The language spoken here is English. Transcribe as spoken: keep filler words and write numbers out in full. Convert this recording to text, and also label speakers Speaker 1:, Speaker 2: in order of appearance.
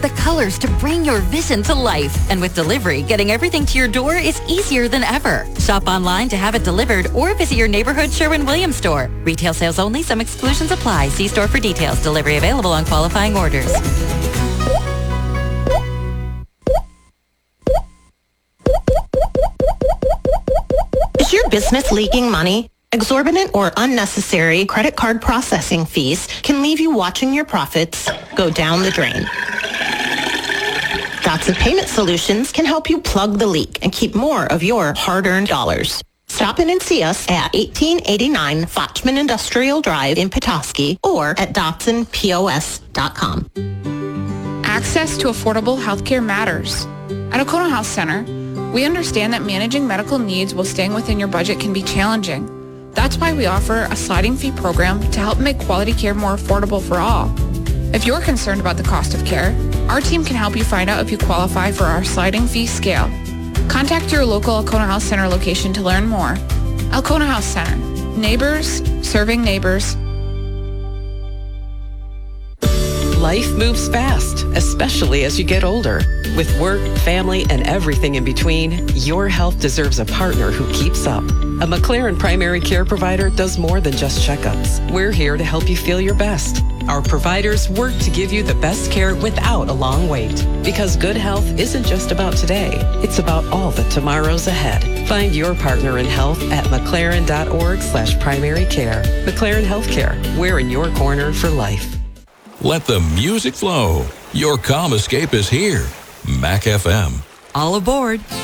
Speaker 1: the colors to bring your vision to life. And with delivery, getting everything to your door is easier than ever. Shop online to have it delivered or visit your neighborhood Sherwin-Williams store. Retail sales only. Some exclusions apply. See store for details. Delivery available on qualifying orders.
Speaker 2: Is your business leaking money? Exorbitant or unnecessary credit card processing fees can leave you watching your profits go down the drain. Dotson Payment Solutions can help you plug the leak and keep more of your hard-earned dollars. Stop in and see us at eighteen eighty-nine Fochman Industrial Drive in Petoskey or at Dotson P O S dot com.
Speaker 3: Access to affordable healthcare matters. At Oconto Health Center, we understand that managing medical needs while staying within your budget can be challenging. That's why we offer a sliding fee program to help make quality care more affordable for all. If you're concerned about the cost of care, our team can help you find out if you qualify for our sliding fee scale. Contact your local Oconto Health Center location to learn more. Oconto Health Center. Neighbors serving neighbors.
Speaker 4: Life moves fast, especially as you get older. With work, family, and everything in between, your health deserves a partner who keeps up. A McLaren primary care provider does more than just checkups. We're here to help you feel your best. Our providers work to give you the best care without a long wait. Because good health isn't just about today, it's about all the tomorrows ahead. Find your partner in health at mclaren.org slash primary care. McLaren Healthcare, we're in your corner for life.
Speaker 5: Let the music flow. Your calm escape is here. Mac F M.
Speaker 1: All aboard.